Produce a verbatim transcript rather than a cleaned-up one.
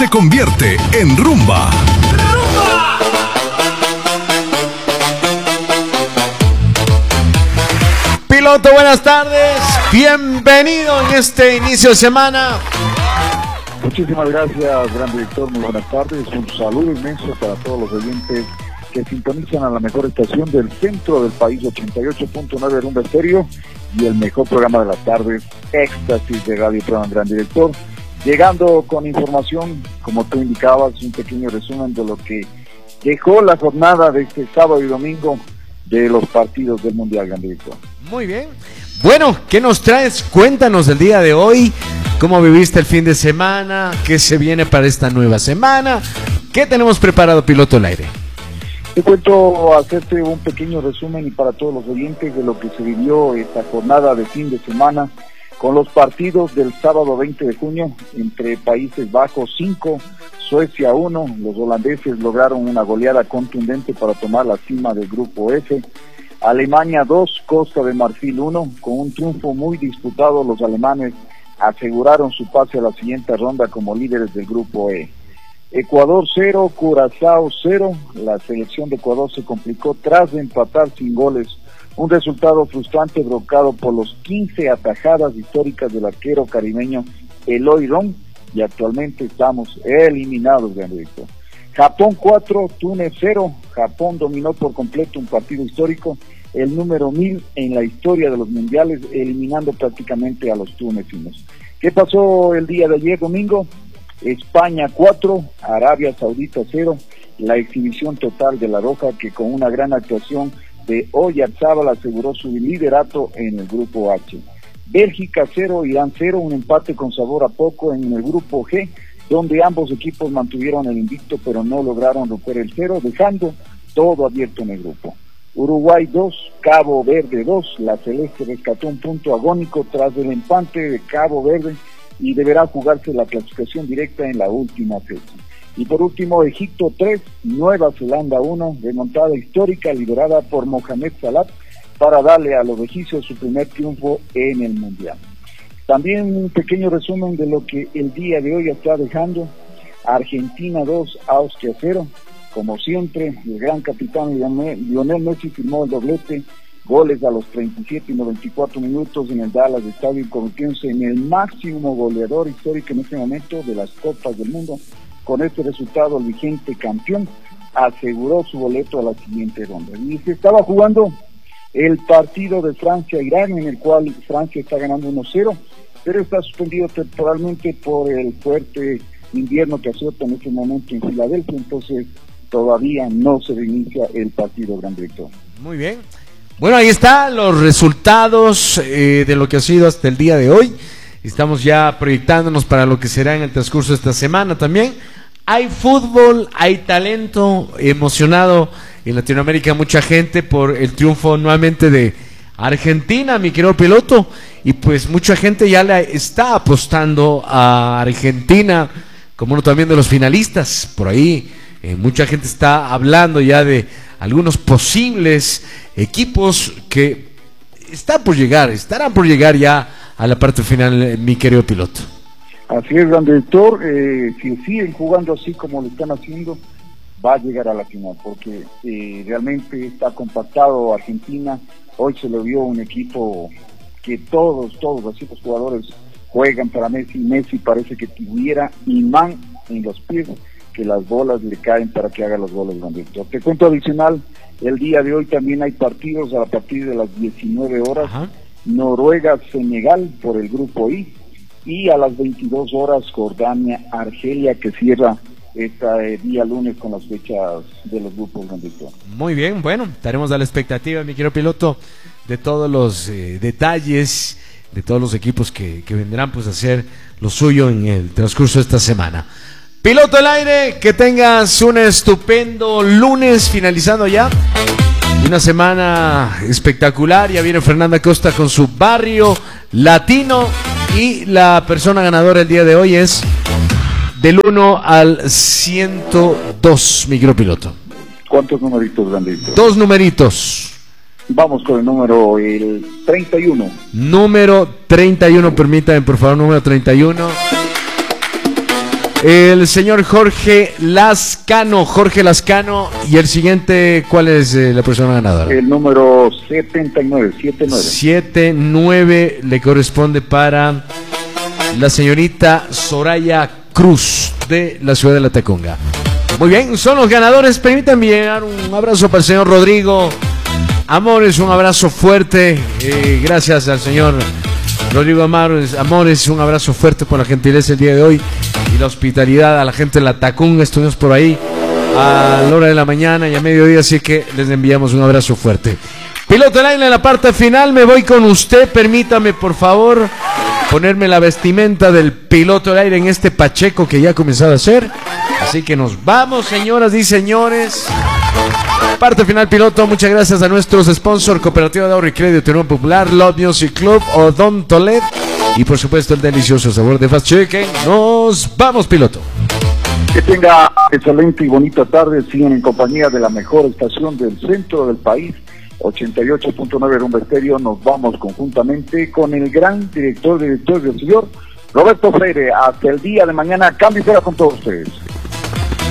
se convierte en rumba. ¡Rumba! Piloto, buenas tardes. Bienvenido en este inicio de semana. Muchísimas gracias, gran director. Muy buenas tardes. Un saludo inmenso para todos los oyentes que sintonizan a la mejor estación del centro del país, ochenta y ocho punto nueve Rumba Estéreo, y el mejor programa de las tardes, Éxtasis de Radio Programa, gran director. Llegando con información, como tú indicabas, un pequeño resumen de lo que dejó la jornada de este sábado y domingo de los partidos del Mundial, gran director. Muy bien. Bueno, ¿qué nos traes? Cuéntanos del día de hoy. ¿Cómo viviste el fin de semana? ¿Qué se viene para esta nueva semana? ¿Qué tenemos preparado, piloto al aire? Te cuento, hacerte un pequeño resumen y para todos los oyentes de lo que se vivió esta jornada de fin de semana con los partidos del sábado veinte de junio entre Países Bajos cinco, Suecia uno. Los holandeses lograron una goleada contundente para tomar la cima del grupo F. Alemania dos, Costa de Marfil uno. Con un triunfo muy disputado, los alemanes aseguraron su pase a la siguiente ronda como líderes del grupo E. Ecuador cero, Curazao cero. La selección de Ecuador se complicó tras empatar sin goles. Un resultado frustrante provocado por los quince atajadas históricas del arquero caribeño Eloy Ron, y actualmente estamos eliminados, gran director. Japón cuatro, Túnez cero. Japón dominó por completo un partido histórico, el número mil en la historia de los mundiales, eliminando prácticamente a los tunecinos. ¿Qué pasó el día de ayer domingo? España cuatro, Arabia Saudita cero. La exhibición total de La Roja, que con una gran actuación de Oyarzábal aseguró su liderato en el grupo H. Bélgica cero, Irán cero, un empate con sabor a poco en el grupo G, donde ambos equipos mantuvieron el invicto pero no lograron romper el cero, dejando todo abierto en el grupo. Uruguay dos, Cabo Verde dos. La Celeste rescató un punto agónico tras el empate de Cabo Verde y deberá jugarse la clasificación directa en la última fecha. Y por último, Egipto tres, Nueva Zelanda uno, remontada histórica liderada por Mohamed Salah para darle a los egipcios su primer triunfo en el Mundial. También un pequeño resumen de lo que el día de hoy está dejando. Argentina dos, Austria cero. Como siempre, el gran capitán Lionel Messi firmó el doblete, goles a los treinta y siete y noventa y cuatro minutos en el Dallas Stadium, convirtiéndose en el máximo goleador histórico en este momento de las Copas del Mundo. Con este resultado, el vigente campeón aseguró su boleto a la siguiente ronda. Y se estaba jugando el partido de Francia-Irán, en el cual Francia está ganando uno cero, pero está suspendido temporalmente por el fuerte invierno que azota en este momento en Filadelfia, entonces todavía no se reinicia el partido, gran director. Muy bien. Bueno, ahí están los resultados eh, de lo que ha sido hasta el día de hoy. Estamos ya proyectándonos para lo que será en el transcurso de esta semana también. Hay fútbol, hay talento, emocionado en Latinoamérica mucha gente por el triunfo nuevamente de Argentina, mi querido piloto, y pues mucha gente ya le está apostando a Argentina como uno también de los finalistas. Por ahí eh, mucha gente está hablando ya de algunos posibles equipos que están por llegar, estarán por llegar ya a la parte final, mi querido piloto. Así es, gran director. Eh, si siguen jugando así como lo están haciendo, va a llegar a la final, porque eh, realmente está compactado Argentina. Hoy se le vio un equipo que todos, todos así los jugadores juegan para Messi. Messi parece que tuviera imán en los pies, que las bolas le caen para que haga los goles, gran director. Te cuento adicional, el día de hoy también hay partidos a partir de las diecinueve horas. Ajá. Noruega-Senegal por el grupo I, y a las veintidós horas Jordania-Argelia, que cierra este día lunes con las fechas de los grupos, gran director. Muy bien, bueno, estaremos a la expectativa, mi querido piloto, de todos los eh, detalles, de todos los equipos que, que vendrán pues a hacer lo suyo en el transcurso de esta semana. Piloto al aire, que tengas un estupendo lunes, finalizando ya una semana espectacular. Ya viene Fernanda Costa con su Barrio Latino, y la persona ganadora el día de hoy es del uno al ciento dos, micropiloto. ¿Cuántos numeritos, grandito? Dos numeritos. Vamos con el número el treinta y uno. Número treinta y uno, permítame por favor, número treinta y uno. el señor Jorge Lascano, Jorge Lascano, y el siguiente, ¿cuál es eh, la persona ganadora? El número setenta y nueve, setenta y nueve. setenta y nueve le corresponde para la señorita Soraya Cruz de la ciudad de La Tacunga. Muy bien, son los ganadores. Permítanme llegar un abrazo para el señor Rodrigo Amores, un abrazo fuerte. Eh, gracias al señor Rodrigo Amores, Amores, un abrazo fuerte por la gentileza el día de hoy y la hospitalidad a la gente de La Tacunga. Estuvimos por ahí a la hora de la mañana y a mediodía, así que les enviamos un abrazo fuerte. Piloto al aire en la parte final, me voy con usted. Permítame, por favor, ponerme la vestimenta del piloto al aire en este Pacheco que ya ha comenzado a hacer. Así que nos vamos, señoras y señores. Parte final, piloto. Muchas gracias a nuestros sponsors: Cooperativa de Ahorro y Crédito Unión Popular, Love Music Club, Odontolet y por supuesto el delicioso sabor de Fast Chicken. Nos vamos, piloto. Que tenga excelente y bonita tarde. Sigan en compañía de la mejor estación del centro del país, ochenta y ocho punto nueve Rumba Estéreo. Nos vamos conjuntamente con el gran director, director del señor Roberto Freire. Hasta el día de mañana. Cambio y fuera con todos ustedes.